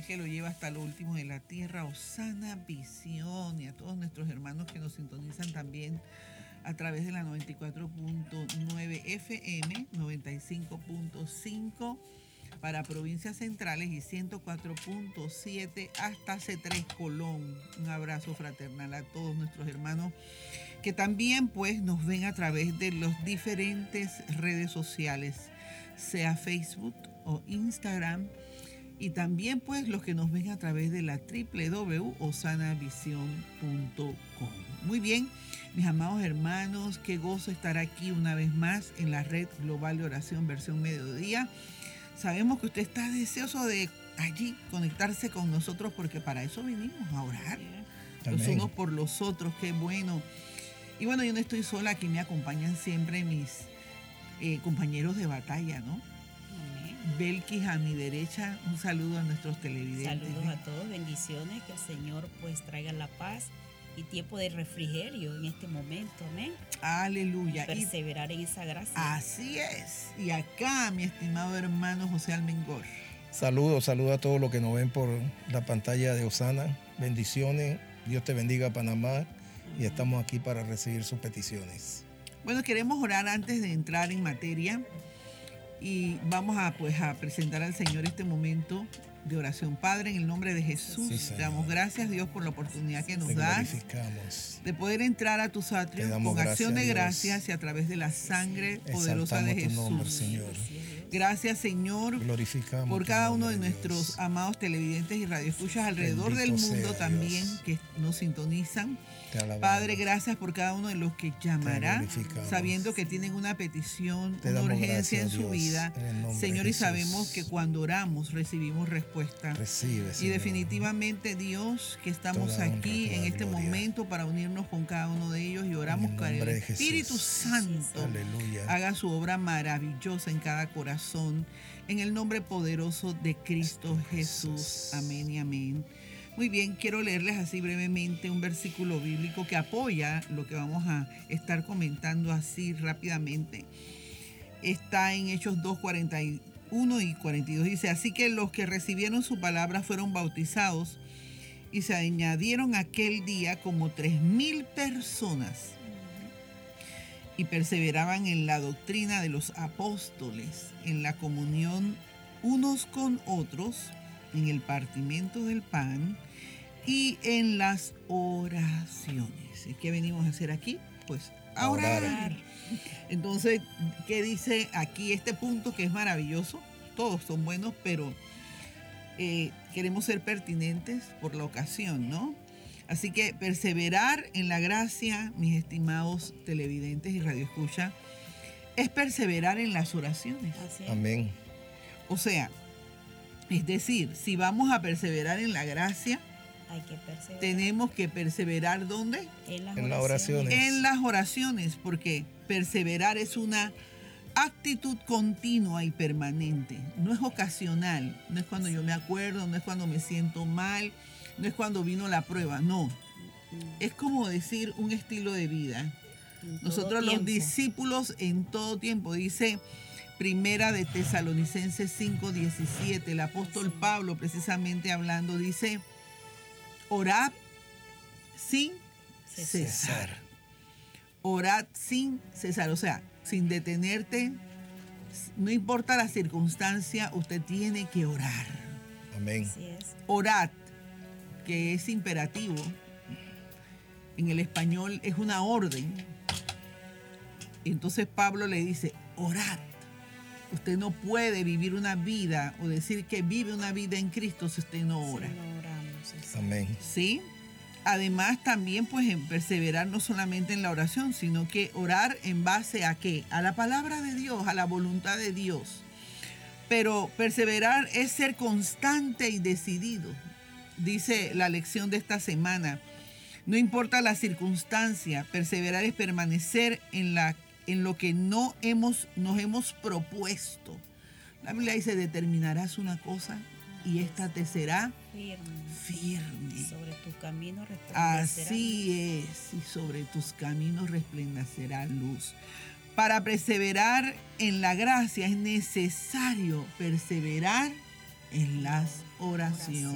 que lo lleva hasta lo último de la tierra. Osana Visión, y a todos nuestros hermanos que nos sintonizan también a través de la 94.9 FM, 95.5 para provincias centrales y 104.7 hasta C3 Colón. Un abrazo fraternal a todos nuestros hermanos que también pues nos ven a través de las diferentes redes sociales, sea Facebook o Instagram, y también pues los que nos ven a través de la www.osanavision.com. Muy bien, mis amados hermanos, qué gozo estar aquí una vez más en la red global de oración versión mediodía. Sabemos que usted está deseoso de allí conectarse con nosotros porque para eso vinimos a orar. Amén. Los unos por los otros, qué bueno. Y bueno, yo no estoy sola, aquí me acompañan siempre mis compañeros de batalla, ¿no? Belkis a mi derecha, un saludo a nuestros televidentes. Saludos a todos, bendiciones, que el Señor pues traiga la paz y tiempo de refrigerio en este momento, amén. Aleluya. Y perseverar en esa gracia. Así es. Y acá, mi estimado hermano José Almengor. Saludos a todos los que nos ven por la pantalla de Osana. Bendiciones, Dios te bendiga, Panamá. Y estamos aquí para recibir sus peticiones. Bueno, queremos orar antes de entrar en materia. Y vamos a presentar al Señor este momento de oración. Padre, en el nombre de Jesús, sí, te damos gracias, Dios, por la oportunidad que nos das de poder entrar a tus atrios con acción de gracias y a través de la sangre poderosa de Jesús. Nombre, Señor. Gracias, Señor, glorificamos por cada uno de nuestros amados televidentes y radioescuchas alrededor del mundo también que nos sintonizan. Padre, gracias por cada uno de los que llamará, sabiendo que tienen una petición, una urgencia en su vida, Señor, y sabemos que cuando oramos recibimos respuesta. Recibe, y definitivamente, Dios, que estamos aquí en este momento para unirnos con cada uno de ellos y oramos que el Espíritu Santo haga su obra maravillosa en cada corazón, en el nombre poderoso de Cristo Jesús. Amén y amén. Muy bien, quiero leerles así brevemente un versículo bíblico que apoya lo que vamos a estar comentando así rápidamente. Está en Hechos 2, 41 y 42. Dice, así que los que recibieron su palabra fueron bautizados y se añadieron aquel día como 3,000 personas y perseveraban en la doctrina de los apóstoles, en la comunión unos con otros, en el partimiento del pan y en las oraciones. ¿Y qué venimos a hacer aquí? Pues a orar. Entonces, ¿qué dice aquí este punto que es maravilloso? Todos son buenos, pero queremos ser pertinentes por la ocasión, ¿no? Así que perseverar en la gracia, mis estimados televidentes y radioescucha, es perseverar en las oraciones. Amén. O sea, es decir, si vamos a perseverar en la gracia, hay que perseverar. Tenemos que perseverar ¿dónde? En las oraciones. En las oraciones, porque perseverar es una actitud continua y permanente. No es ocasional, no es cuando yo me acuerdo, no es cuando me siento mal, no es cuando vino la prueba, no. Es como decir un estilo de vida. Nosotros los discípulos en todo tiempo, dice Primera de Tesalonicenses 5:17, el apóstol Pablo precisamente hablando, dice, orad sin cesar. Orad sin cesar, o sea, sin detenerte, no importa la circunstancia, usted tiene que orar. Amén. Así es. Orad, que es imperativo, en el español es una orden. Entonces Pablo le dice, orad. Usted no puede vivir una vida o decir que vive una vida en Cristo si usted no ora. Si no oramos, amén. ¿Sí? Además también pues en perseverar no solamente en la oración, sino que orar en base a ¿qué? A la palabra de Dios, a la voluntad de Dios. Pero perseverar es ser constante y decidido. Dice la lección de esta semana. No importa la circunstancia, perseverar es permanecer en lo que nos hemos propuesto. La Biblia dice, determinarás una cosa y esta te será firme. Sobre tus caminos resplandecerá. Así es, y sobre tus caminos resplandecerá luz. Para perseverar en la gracia es necesario perseverar en las oraciones.